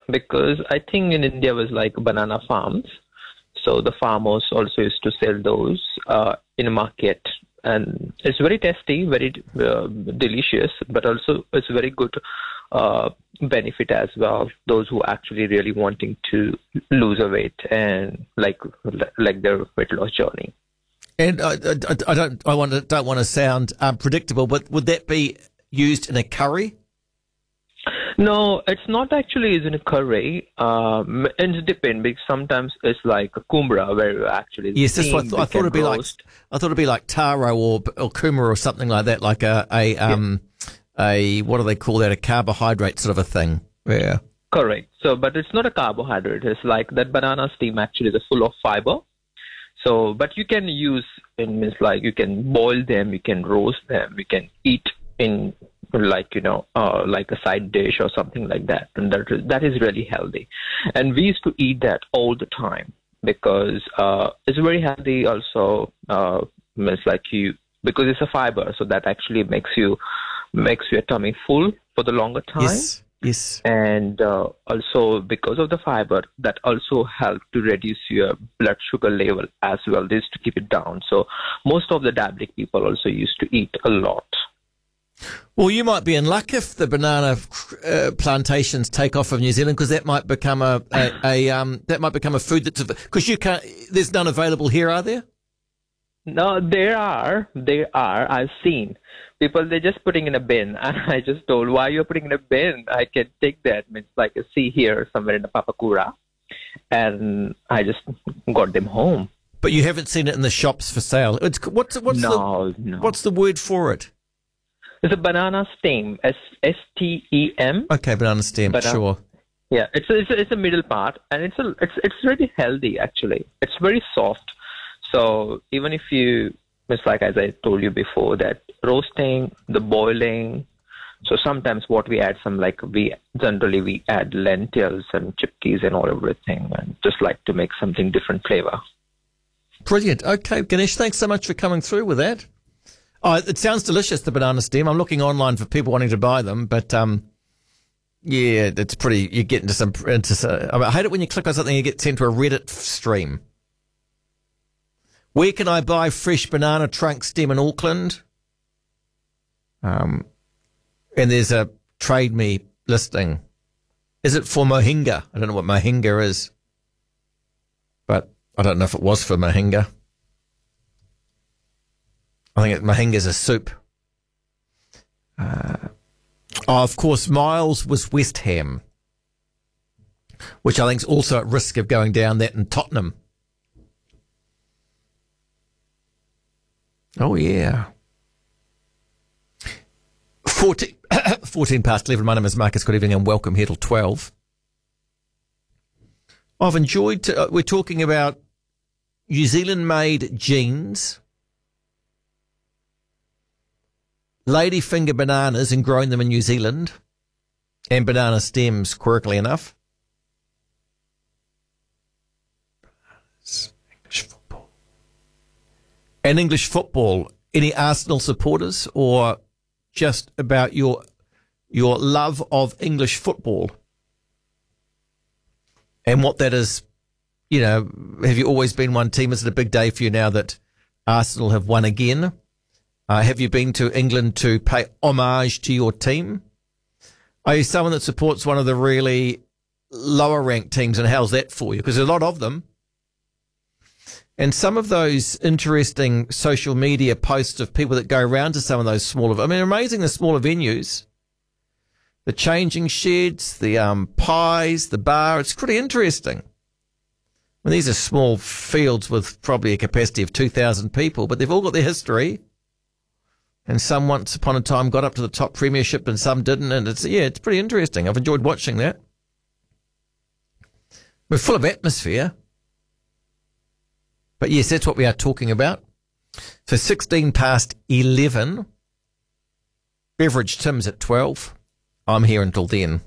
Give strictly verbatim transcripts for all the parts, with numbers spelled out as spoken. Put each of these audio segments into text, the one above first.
because I think in India was like banana farms. So the farmers also used to sell those uh, in a market. And it's very tasty, very uh, delicious, but also it's very good uh, benefit as well. Those who actually really wanting to lose a weight and like like their weight loss journey. And I, I, I don't I want to, don't want to sound unpredictable, but would that be used in a curry? No, it's not actually used in a curry. Um, and it depends because sometimes it's like a kumbra where actually yes, that's what I, th- I thought it'd be roast. like. I thought it'd be like taro or or kumara or something like that, like a a um yeah. a what do they call that? A carbohydrate sort of a thing. Yeah, correct. So, but it's not a carbohydrate. It's like that banana steam actually is full of fiber. So, but you can use it means like you can boil them, you can roast them, you can eat in like, you know, uh, like a side dish or something like that. And that is, that is really healthy. And we used to eat that all the time because uh, it's very healthy also. Uh, it's like you, because it's a fiber, so that actually makes you, makes your tummy full for the longer time. Yes, yes. And uh, also because of the fiber, that also helps to reduce your blood sugar level as well. This to keep it down. So most of the diabetic people also used to eat a lot. Well, you might be in luck if the banana uh, plantations take off of New Zealand, because that might become a, a, a um that might become a food that's because you can't. There's none available here, are there? No, there are. There are. I've seen people. They're just putting in a bin, and I just told, "Why you're putting in a bin? I can take that." It's like a see here somewhere in the Papakura, and I just got them home. But you haven't seen it in the shops for sale. It's what's what's no, the no. what's the word for it? It's a banana stem, S S T E M. Okay, banana stem, banana. Sure. Yeah, it's a, it's a, it's a middle part, and it's a it's it's really healthy actually. It's very soft, so even if you, it's like as I told you before, that roasting, the boiling. So sometimes what we add, some like we generally we add lentils and chickpeas and all everything, and just like to make something different flavor. Brilliant. Okay, Ganesh, thanks so much for coming through with that. Oh, it sounds delicious, the banana stem. I'm looking online for people wanting to buy them, but um, yeah, it's pretty. You get into some. Into some, I, mean, I hate it when you click on something and you get sent to a Reddit stream. Where can I buy fresh banana trunk stem in Auckland? Um, and there's a Trade Me listing. Is it for mohinga? I don't know what mohinga is, but I don't know if it was for mohinga. I think mohinga is a soup. Uh, oh, of course, Miles was West Ham, which I think is also at risk of going down that in Tottenham. Oh, yeah. fourteen, fourteen past eleven. My name is Marcus. Good evening and welcome here till twelve. I've enjoyed, to, uh, we're talking about New Zealand-made jeans, ladyfinger bananas and growing them in New Zealand, and banana stems, quirkily enough. English football. And English football. Any Arsenal supporters, or just about your your love of English football and what that is? You know, have you always been one team? Is it a big day for you now that Arsenal have won again? Uh, have you been to England to pay homage to your team? Are you someone that supports one of the really lower ranked teams, and how's that for you? Because there's a lot of them. And some of those interesting social media posts of people that go around to some of those smaller, I mean, amazing, the smaller venues, the changing sheds, the um, pies, the bar, it's pretty interesting. I mean, these are small fields with probably a capacity of two thousand people, but they've all got their history. And some once upon a time got up to the top premiership and some didn't. And it's, yeah, it's pretty interesting. I've enjoyed watching that. We're full of atmosphere. But yes, that's what we are talking about. So sixteen past eleven. Beverage Tim's at twelve. I'm here until then.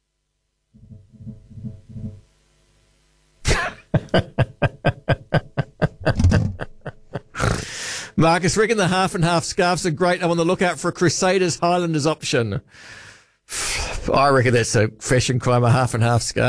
Marcus, reckon the half and half scarves are great. I'm on the lookout for a Crusaders Highlanders option. I reckon that's a fashion crime, a half and half scarf.